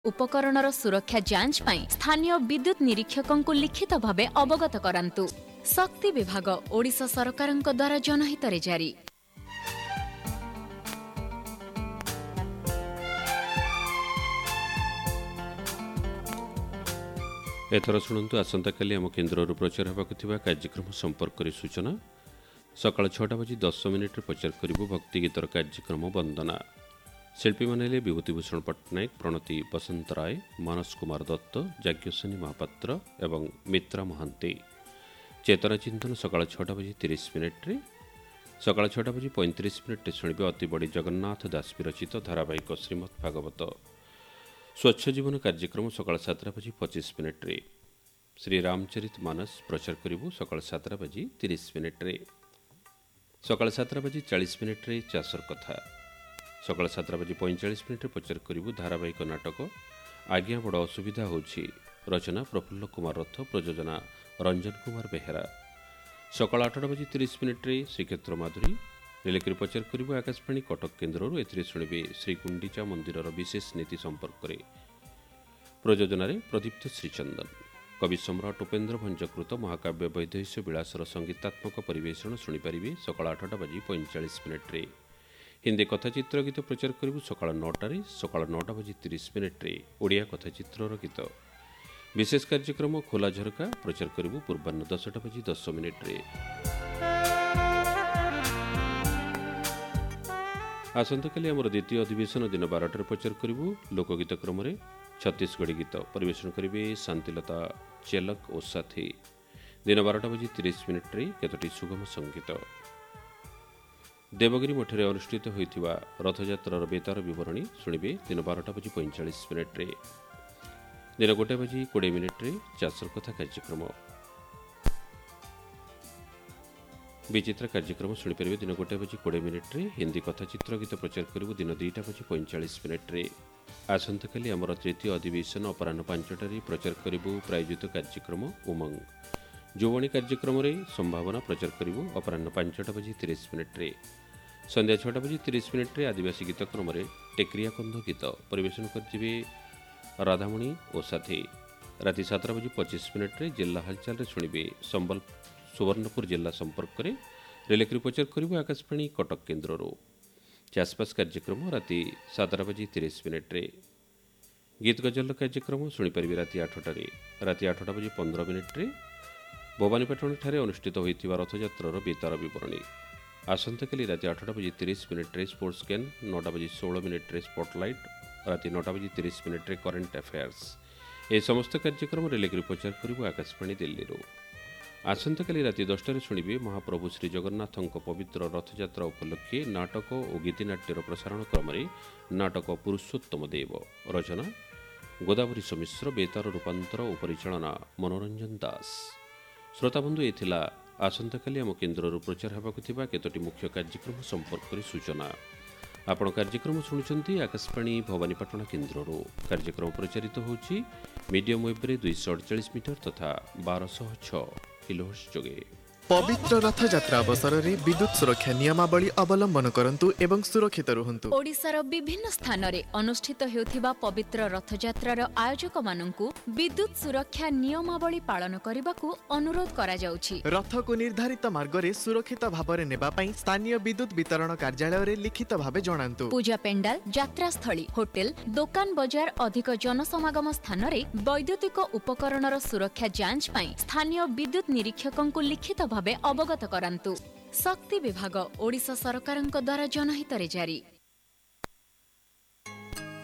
उपकरणर सुरक्षा जांच पाई स्थानीय विद्युत निरीक्षकों लिखित भावे अवगत करांतु। शक्ति विभाग ओडिशा सरकारक द्वारा जनहित रे जारी। एथर शुणु आसंता काली आम केन्द्र प्रचार होगा कार्यक्रम संपर्क सूचना। सकाळ 6टा बजी 10 मिनिट प्रचार करूँ भक्ति गीतर कार्यक्रम वंदना। शिल्पी माने विभूतिभूषण पट्टनायक, प्रणति बसंत राय, मानस कुमार दत्त, जाज्ञसेनी महापात्र एवं मित्रा महांती। चेतना चिंतन सकाळ 6टा बजी 30 मिनिट। सकाळ 6टा बजी 35 मिनिट शुणे अति बड़ी जगन्नाथ दास विरचित धारावाहिक श्रीमद् भागवत। स्वच्छ जीवन कार्यक्रम सकाळ 7टा बजी 25 मिनिट। श्री रामचरित मानस प्रचार करूँ सकाळ 7टा बजी 30 मिनिट। सकाळ 7टा बजी 40 मिनिट चाषर कथा। सकाळ 7टा बजी 45 मिनिट प्रचार करूँ धारावाहिक नाटक आज्ञा बड़ असुविधा होछि। रचना प्रफुल्ल कुमार रथ, प्रयोजना रंजन कुमार बेहेरा। सकाळ 8टा बजी 30 मिनिट श्रीक्षेत्र माधुरी रेलक्री प्रचार करूँ आकाशवाणी कटक केन्द्र। एथिरे शुणिबे श्री गुंडीचा मंदिरर विशेष नीति संपर्क में। प्रयोजन प्रदीप्त श्रीचंदन। कवि सम्राट उपेन्द्र भंजकृत महाकाव्य वैदेश्य विलासर संगीतात्मक परिवेषण शुणिपारे सकाळ 8टा बजी 45 मिनिट। हिंदी कथाचित्र गीत प्रचार करूँ सकाळ 9टारे। सकाळ 9टा बजी 30 मिनिट ओडिया कथाचित्रर गीत। विशेष कार्यक्रम खोला झरका प्रचार करूँ पूर्वाह्न 10टा बजी 10 मिनिट। आसंता काली आमर द्वितीय अधिवेशन दिन 12टार प्रचार करूँ लोकगीत क्रम छत्तीसगढ़ी गीत परिवेषण करेंगे शांतिलता चेलक और साथी। दिन 12टा बजी 30 मिनिट केतोटी सुगम संगीत। देवगिरी मठरे अनुष्ठित होइथिबा रथयात्रार बेतार विवरणी शुणिबे दिन 12टा बजी 45 मिनिट। दिन 1टा बजी 20 मिनिट चाषर कथा कार्यक्रम। विचित्र कार्यक्रम शुणिपारे दिन 1टा बजी 20 मिनिट। हिंदी कथाचित्र गीत प्रचार करूँ दिन 2टा बजी 45 मिनिट। आसंता काली आमर तृतीय अधिवेशन अपराह्न 5टारे प्रचार करूँ प्रायोजित कार्यक्रम उमंग। जोवणी कार्यक्रम संभावना प्रचार करूँ अपराह्न 5टा बजी 30 मिनिट। संध्या 6टा बजी 30 मिनिट आदिवासी गीत क्रम टेक्रिया कंध गीत परिवेषण करेंगे राधामणि और साथी। राति 7टा बजी 25 मिनिट जिला हालचाल शुणिबे संबल सुवर्णपुर जिला संपर्क में। रेलक्री प्रचार करूँ आकाशवाणी कटक केन्द्र। चाषबास कार्यक्रम राति 7टा बजी 30 मिनिट। गीत गजल कार्यक्रम शुणिपारे राति 8टारे। राति 8टा बजी 15 मिनिट भवानीपाटन ठारे अनुष्ठित होइथिबा रथयात्रार बेतार विवरणी। आसंता काली राति 8टा बजी 30 मिनिट स्पोर्ट्स स्कैन। 9टा बजी 16 मिनिट स्पॉटलाइट। राति 9टा बजी 30 मिनिट करेन्ट अफेयर्स। ए समस्त कार्यक्रम रेलक्री प्रचार करूँ आकाशवाणी दिल्ली। आसंता काली राति 10टारे शुणिबे महाप्रभु श्री जगन्नाथଙ୍କ पवित्र रथयात्रा उपलक्षे नाटक और गीतिनाट्यर प्रसारण क्रम नाटक पुरुषोत्तम देव। रचना गोदावरी मिश्र, बेतार रूपांतर और परिचालना मनोरंजन दास। श्रोताबंधु एथिला आसंता काली आम केन्द्र प्रचार होगा केतोटी मुख्य कार्यक्रम संपर्क में सूचना। आपण कार्यक्रम शुणुचंती आकाशवाणी भवानीपाटन केन्द्र। कार्यक्रम प्रचारित होछि मीडियम वेब रे 248 मीटर तथा 1206 किलोहर्ट्ज जोगे। पवित्र रथयात्रा अवसर में विद्युत सुरक्षा नियमावली अवलंबन करंतु एवं सुरक्षित रुहंतु। ओडिशार विभिन्न स्थान रे अनुष्ठित हेउथिबा पवित्र रथयात्रार आयोजक माननकु विद्युत सुरक्षा नियमावली पालन करबाकू अनुरोध करा जाउछि। रथ को निर्धारित मार्ग रे सुरक्षित भाव में नेबा पई स्थानीय विद्युत वितरण कार्यालय रे लिखित भावे जणांतु। पूजा पेंडाल, यात्रा स्थली, होटेल, दुकान बजार अधिक जनसमागम स्थान रे वैद्युतिक उपकरणर सुरक्षा जांच पई स्थानीय विद्युत निरीक्षकों लिखित भावे अवगत करांतु। शक्ति विभाग ओडिशा सरकारक द्वारा जनहित रे जारी।